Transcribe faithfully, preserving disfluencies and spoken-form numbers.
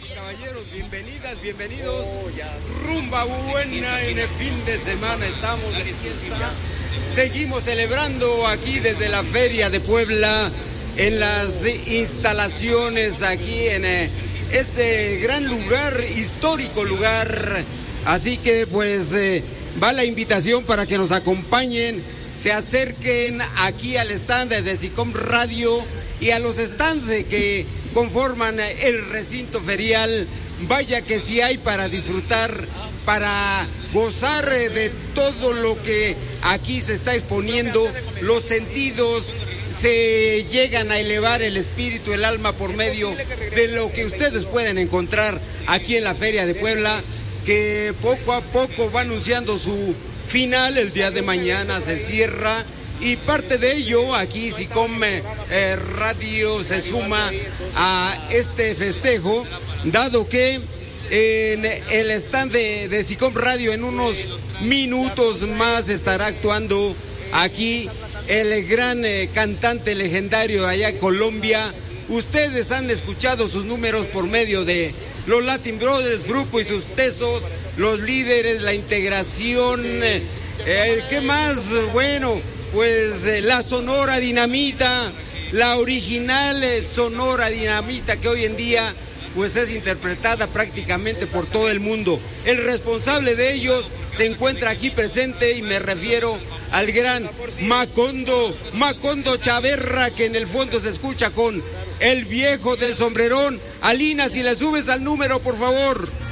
Caballeros, bienvenidas, bienvenidos. Rumba buena en el fin de semana, estamos de fiesta. Seguimos celebrando aquí desde la Feria de Puebla, en las instalaciones aquí en este gran lugar, histórico lugar. Así que pues eh, va la invitación para que nos acompañen, se acerquen aquí al stand de SICOM Radio y a los stands que conforman el recinto ferial. Vaya que sí hay para disfrutar, para gozar de todo lo que aquí se está exponiendo. Los sentidos se llegan a elevar, el espíritu, el alma, por medio de lo que ustedes pueden encontrar aquí en la Feria de Puebla, que poco a poco va anunciando su final. El día de mañana se cierra. Y parte de ello, aquí SICOM eh, Radio se suma a este festejo, dado que en el stand de, de SICOM Radio en unos minutos más estará actuando aquí el gran eh, cantante legendario de allá en Colombia. Ustedes han escuchado sus números por medio de los Latin Brothers, Fruco y sus Tesos, los líderes, la integración, eh, eh, ¿qué más? Bueno, pues eh, la Sonora Dinamita, la original eh, Sonora Dinamita, que hoy en día pues es interpretada prácticamente por todo el mundo. El responsable de ellos se encuentra aquí presente y me refiero al gran Macondo, Macondo Chaverra, que en el fondo se escucha con el viejo del sombrerón. Alina, si le subes al número, por favor.